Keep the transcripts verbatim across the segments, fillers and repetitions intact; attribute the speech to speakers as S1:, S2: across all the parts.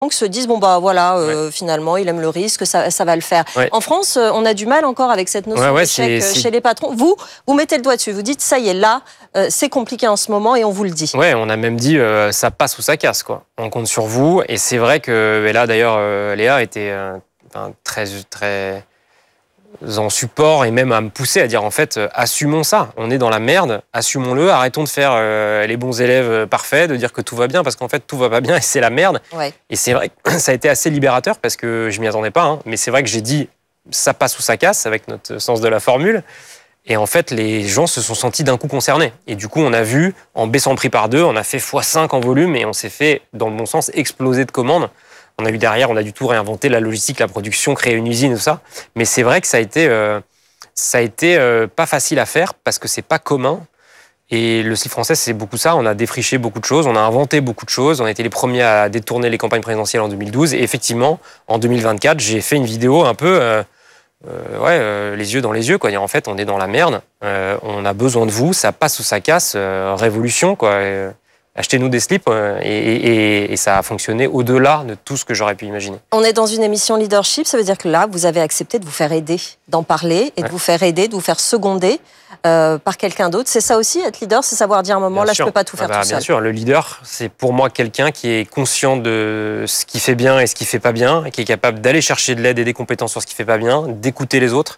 S1: se disent bon bah voilà euh, ouais. finalement il aime le risque, ça, ça va le faire. Ouais. En France on a du mal encore avec cette notion ouais, ouais, d'échec c'est, chez c'est... les patrons. Vous vous mettez le doigt dessus, vous dites ça y est là euh, c'est compliqué en ce moment et on vous le dit.
S2: Ouais, on a même dit euh, ça passe ou ça casse quoi. On compte sur vous et c'est vrai que et là d'ailleurs euh, Léa était euh, très très en support et même à me pousser à dire en fait euh, assumons ça, on est dans la merde, assumons-le, arrêtons de faire euh, les bons élèves parfaits, de dire que tout va bien parce qu'en fait tout va pas bien et c'est la merde. Ouais. Et c'est vrai que ça a été assez libérateur parce que je m'y attendais pas, hein, mais c'est vrai que j'ai dit ça passe ou ça casse avec notre sens de la formule. Et en fait, les gens se sont sentis d'un coup concernés. Et du coup, on a vu, en baissant le prix par deux, on a fait fois cinq en volume et on s'est fait, dans le bon sens, exploser de commandes. On a eu derrière, on a du tout réinventé la logistique, la production, créer une usine, tout ça. Mais c'est vrai que ça a été, euh, ça a été euh, pas facile à faire parce que c'est pas commun. Et le slip français, c'est beaucoup ça. On a défriché beaucoup de choses, on a inventé beaucoup de choses. On a été les premiers à détourner les campagnes présidentielles en deux mille douze. Et effectivement, en deux mille vingt-quatre, j'ai fait une vidéo un peu... Euh, Euh, ouais, euh, les yeux dans les yeux, quoi. Et en fait, on est dans la merde. Euh, on a besoin de vous. Ça passe ou ça casse. Euh, révolution, quoi. Et, euh, achetez-nous des slips. Euh, et, et, et ça a fonctionné au-delà de tout ce que j'aurais pu imaginer.
S1: On est dans une émission leadership. Ça veut dire que là, vous avez accepté de vous faire aider, d'en parler et ouais. de vous faire aider, de vous faire seconder euh, par quelqu'un d'autre. C'est ça aussi, être leader, c'est savoir dire à un moment, bien là, sûr. je peux pas tout faire ah bah, tout
S2: bien
S1: seul.
S2: Bien sûr, le leader, c'est pour moi quelqu'un qui est conscient de ce qui fait bien et ce qui fait pas bien, et qui est capable d'aller chercher de l'aide et des compétences sur ce qui fait pas bien, d'écouter les autres,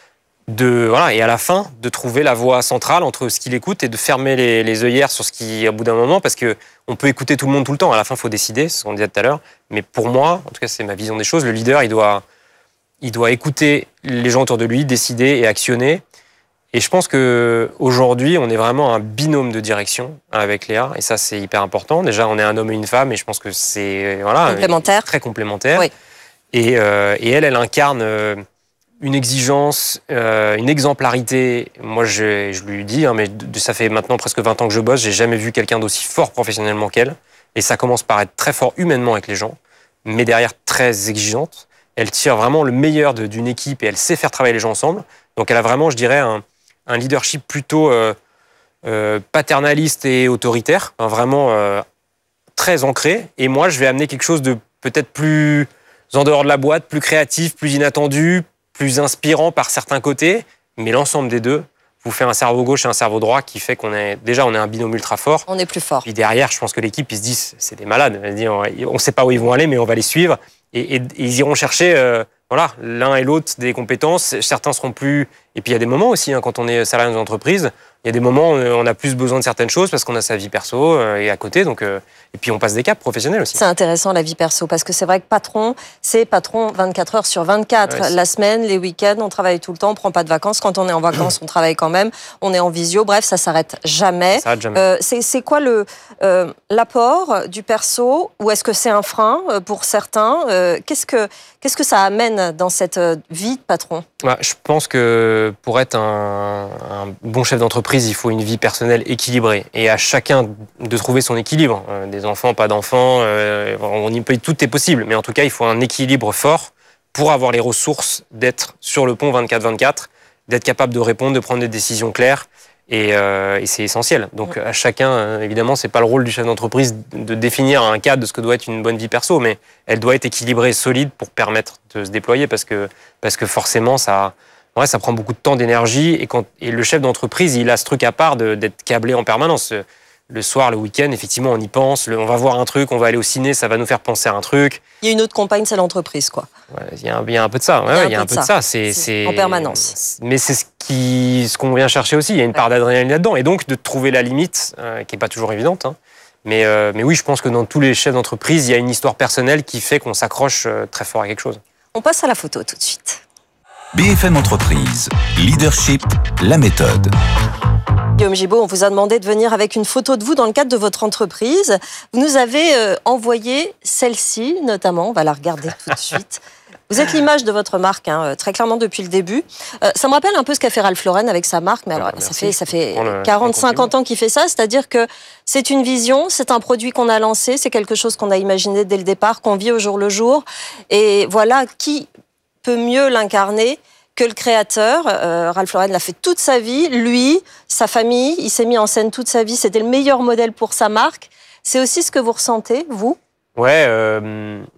S2: de voilà, et à la fin de trouver la voie centrale entre ce qu'il écoute et de fermer les, les œillères sur ce qui, au bout d'un moment, parce que on peut écouter tout le monde tout le temps. À la fin, il faut décider, c'est ce qu'on disait tout à l'heure. Mais pour moi, en tout cas, c'est ma vision des choses. Le leader, il doit, il doit écouter les gens autour de lui, décider et actionner. Et je pense qu'aujourd'hui, on est vraiment un binôme de direction avec Léa, et ça, c'est hyper important. Déjà, on est un homme et une femme, et je pense que c'est voilà,
S1: complémentaire.
S2: très complémentaire.
S1: Oui.
S2: Et, euh, et elle, elle incarne euh, une exigence, euh, une exemplarité. Moi, je, je lui dis, hein, mais ça fait maintenant presque vingt ans que je bosse, j'ai jamais vu quelqu'un d'aussi fort professionnellement qu'elle. Et ça commence par être très fort humainement avec les gens, mais derrière très exigeante. Elle tire vraiment le meilleur de, d'une équipe et elle sait faire travailler les gens ensemble. Donc, elle a vraiment, je dirais, un un leadership plutôt euh, euh, paternaliste et autoritaire, hein, vraiment euh, très ancré. Et moi, je vais amener quelque chose de peut-être plus en dehors de la boîte, plus créatif, plus inattendu, plus inspirant par certains côtés. Mais l'ensemble des deux vous fait un cerveau gauche et un cerveau droit qui fait qu'on est déjà on est un binôme ultra fort.
S1: On est plus fort.
S2: Puis derrière, je pense que l'équipe, ils se disent, c'est des malades. On ne sait pas où ils vont aller, mais on va les suivre. Et, et, et ils iront chercher... Euh, Voilà, l'un et l'autre des compétences. Certains seront plus... Et puis il y a des moments aussi, hein, quand on est salarié dans une entreprise, il y a des moments où on a plus besoin de certaines choses parce qu'on a sa vie perso euh, et à côté. Donc, euh... Et puis on passe des caps professionnels aussi.
S1: C'est intéressant la vie perso parce que c'est vrai que patron, c'est patron vingt-quatre heures sur vingt-quatre. Ouais, la semaine, les week-ends, on travaille tout le temps, on prend pas de vacances. Quand on est en vacances, on travaille quand même. On est en visio. Bref, ça s'arrête jamais.
S2: Ça s'arrête jamais.
S1: Euh, c'est, c'est quoi le, euh, l'apport du perso ou est-ce que c'est un frein pour certains euh, qu'est-ce que, qu'est-ce que ça amène dans cette vie de patron ?
S2: Ouais, je pense que pour être un, un bon chef d'entreprise, il faut une vie personnelle équilibrée. Et à chacun de trouver son équilibre. Euh, des enfants, pas d'enfants, euh, on y peut, tout est possible. Mais en tout cas, il faut un équilibre fort pour avoir les ressources d'être sur le pont vingt-quatre vingt-quatre, d'être capable de répondre, de prendre des décisions claires. Et, euh, et c'est essentiel. Donc à chacun, évidemment, c'est pas le rôle du chef d'entreprise de définir un cadre de ce que doit être une bonne vie perso, mais elle doit être équilibrée, solide pour permettre de se déployer, parce que parce que forcément ça, ouais, ça prend beaucoup de temps, d'énergie, et quand et le chef d'entreprise, il a ce truc à part de, d'être câblé en permanence. Le soir, le week-end, effectivement, on y pense. Le, on va voir un truc, on va aller au ciné, ça va nous faire penser à un truc.
S1: Il y a une autre compagne, c'est l'entreprise, quoi.
S2: Ouais, il y a un, il y a un peu de ça. Ouais, il y a un peu de ça. C'est, c'est,
S1: en permanence.
S2: Mais c'est ce qui, ce qu'on vient chercher aussi. Il y a une part d'adrénaline là-dedans, et donc de trouver la limite, euh, qui est pas toujours évidente. Hein. Mais, euh, mais oui, je pense que dans tous les chefs d'entreprise, il y a une histoire personnelle qui fait qu'on s'accroche euh, très fort à quelque chose.
S1: On passe à la photo tout de suite.
S3: B F M Entreprise, Leadership, la méthode.
S1: Guillaume Gibault, on vous a demandé de venir avec une photo de vous dans le cadre de votre entreprise. Vous nous avez euh, envoyé celle-ci, notamment. On va la regarder tout de suite. Vous êtes l'image de votre marque, hein, très clairement depuis le début. Euh, ça me rappelle un peu ce qu'a fait Ralph Lauren avec sa marque, mais alors
S2: ah,
S1: ça fait, ça fait
S2: le,
S1: quarante à cinquante ans qu'il fait ça, c'est-à-dire que c'est une vision, c'est un produit qu'on a lancé, c'est quelque chose qu'on a imaginé dès le départ, qu'on vit au jour le jour. Et voilà, qui peut mieux l'incarner que le créateur. euh, Ralph Lauren l'a fait toute sa vie, lui, sa famille, il s'est mis en scène toute sa vie, c'était le meilleur modèle pour sa marque. C'est aussi ce que vous ressentez, vous ?
S2: Ouais, euh,